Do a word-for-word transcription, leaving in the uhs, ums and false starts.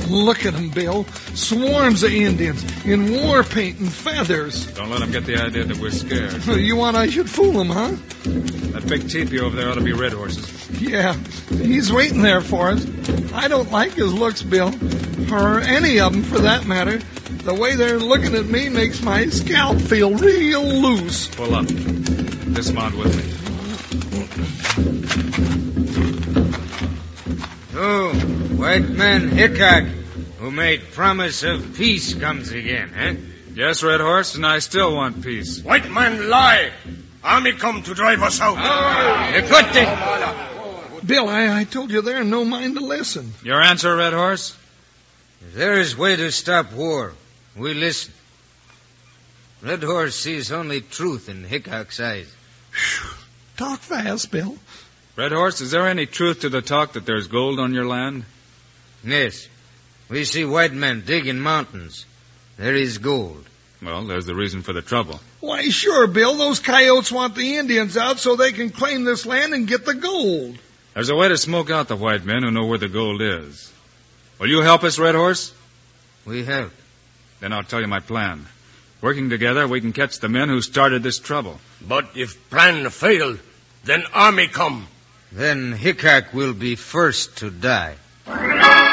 Look at them, Bill. Swarms of Indians in war paint and feathers. Don't let them get the idea that we're scared. You want I should fool them, huh? That big teepee over there ought to be Red Horse's. Yeah, he's waiting there for us. I don't like his looks, Bill. Or any of them, for that matter. The way they're looking at me makes my scalp feel real loose. Pull up. Dismount with me. Oh, white man Hickok, who made promise of peace, comes again, eh? Yes, Red Horse, and I still want peace. White man lie. Army come to drive us out. Oh. Bill, I, I told you there, no mind to listen. Your answer, Red Horse? If there is way to stop war, we listen. Red Horse sees only truth in Hickok's eyes. Talk fast, Bill. Red Horse, is there any truth to the talk that there's gold on your land? Yes. We see white men dig in mountains. There is gold. Well, there's the reason for the trouble. Why, sure, Bill. Those coyotes want the Indians out so they can claim this land and get the gold. There's a way to smoke out the white men who know where the gold is. Will you help us, Red Horse? We help. Then I'll tell you my plan. Working together, we can catch the men who started this trouble. But if plan fail, then army come. Then Hickok will be first to die.